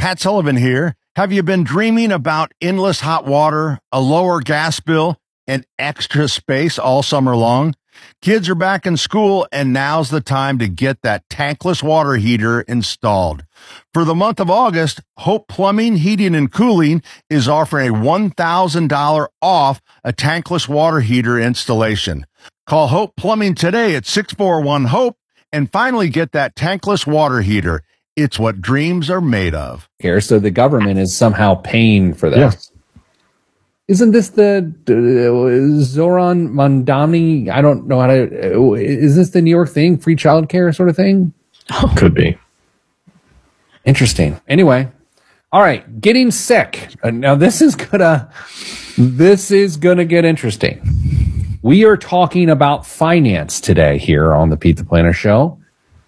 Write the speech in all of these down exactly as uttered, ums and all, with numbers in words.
Pat Sullivan here. Have you been dreaming about endless hot water, a lower gas bill, and extra space all summer long? Kids are back in school, and now's the time to get that tankless water heater installed. For the month of August, Hope Plumbing, Heating, and Cooling is offering a one thousand dollars off a tankless water heater installation. Call Hope Plumbing today at six four one HOPE and finally get that tankless water heater. It's what dreams are made of. Here, so the government is somehow paying for this. Yeah. Isn't this the uh, Zoran Mandani? I don't know how to. Uh, is this the New York thing? Free childcare sort of thing? Could be. Interesting. Anyway, all right. Getting sick. Uh, now this is gonna. This is gonna get interesting. We are talking about finance today here on the Pete the Planner Show.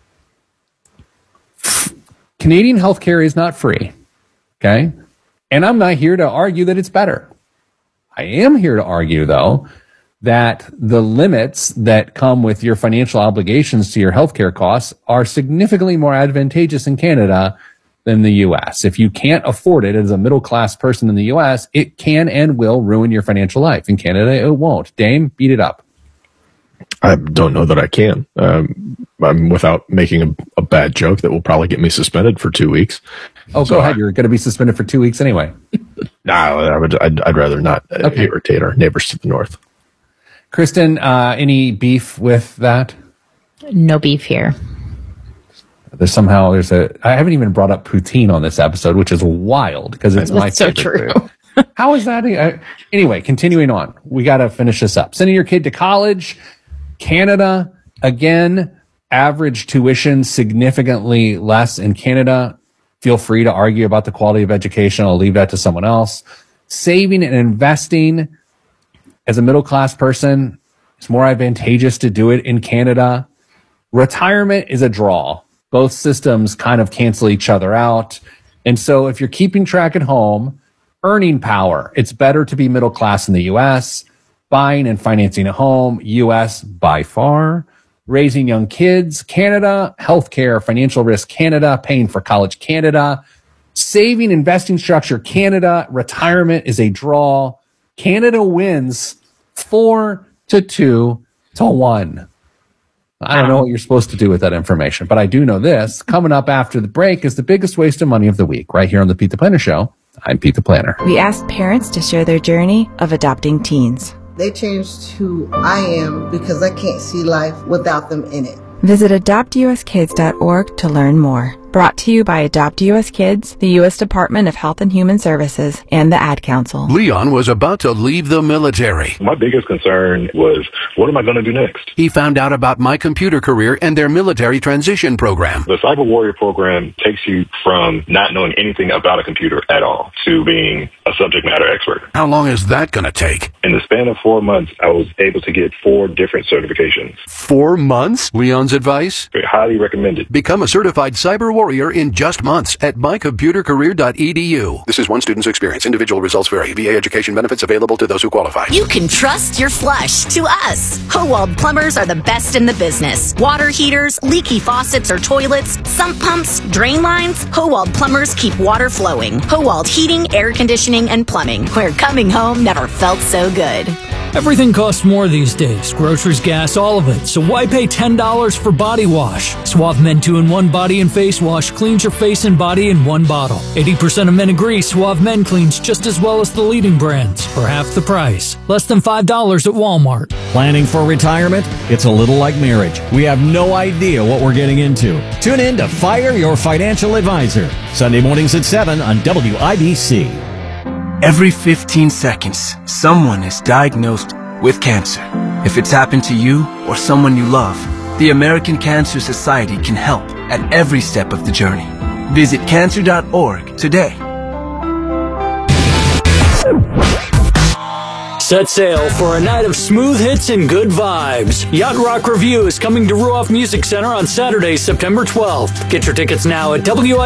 Canadian healthcare is not free. Okay, and I'm not here to argue that it's better. I am here to argue, though, that the limits that come with your financial obligations to your healthcare costs are significantly more advantageous in Canada than the U S. If you can't afford it as a middle-class person in the U S, it can and will ruin your financial life. In Canada, it won't. Dame, beat it up. I don't know that I can. Um, I'm without making a, a bad joke that will probably get me suspended for two weeks. Oh, so go ahead. I, You're going to be suspended for two weeks anyway. No, I would, I'd, I'd rather not Okay. irritate our neighbors to the north. Kristen, uh, any beef with that? No beef here. There's somehow, there's a, I haven't even brought up poutine on this episode, which is wild because it's my That's so favorite true. food. How is that? Uh, anyway, continuing on, we got to finish this up. Sending your kid to college, Canada, again, average tuition significantly less in Canada. Feel free to argue about the quality of education. I'll leave that to someone else. Saving and investing as a middle-class person, it's more advantageous to do it in Canada. Retirement is a draw. Both systems kind of cancel each other out. And so if you're keeping track at home, earning power, it's better to be middle-class in the U S. Buying and financing a home, U S by far. Raising young kids, Canada. Healthcare, financial risk, Canada. Paying for college, Canada. Saving, investing structure, Canada. Retirement is a draw. Canada wins four to two to one. I don't know what you're supposed to do with that information, but I do know this. Coming up after the break is the biggest waste of money of the week, right here on the Pete the Planner Show. I'm Pete the Planner. We asked parents to share their journey of adopting teens. They changed who I am because I can't see life without them in it. Visit adopt u s kids dot org to learn more. Brought to you by Adopt U S Kids, the U S Department of Health and Human Services, and the Ad Council. Leon was about to leave the military. My biggest concern was, what am I going to do next? He found out about My Computer Career and their military transition program. The Cyber Warrior program takes you from not knowing anything about a computer at all to being a subject matter expert. How long is that going to take? In the span of four months, I was able to get four different certifications. Four months? Leon's advice? Highly recommended. Become a certified cyber warrior in just months at my computer career dot e d u. This is one student's experience. Individual results vary. V A education benefits available to those who qualify. You can trust your flush to us. Howald Plumbers are the best in the business. Water heaters, leaky faucets or toilets, sump pumps, drain lines. Howald Plumbers keep water flowing. Howald Heating, Air Conditioning, and Plumbing, where coming home never felt so good. Everything costs more these days. Groceries, gas, all of it. So why pay ten dollars for body wash? Suave Men two in one Body and Face Wash cleans your face and body in one bottle. eighty percent of men agree Suave Men cleans just as well as the leading brands for half the price. Less than five dollars at Walmart. Planning for retirement? It's a little like marriage. We have no idea what we're getting into. Tune in to Fire Your Financial Advisor. Sunday mornings at seven on W I B C. Every fifteen seconds, someone is diagnosed with cancer. If it's happened to you or someone you love, the American Cancer Society can help at every step of the journey. Visit cancer dot org today. Set sail for a night of smooth hits and good vibes. Yacht Rock Review is coming to Ruoff Music Center on Saturday, September twelfth. Get your tickets now at W I B C.